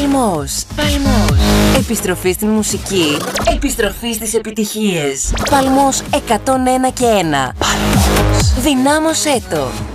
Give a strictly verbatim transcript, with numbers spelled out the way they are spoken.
Παλμός. Παλμός. Επιστροφή στην μουσική. Επιστροφή στις επιτυχίες. Παλμός εκατόν ένα και ένα. Παλμός. Δυνάμωσέ το.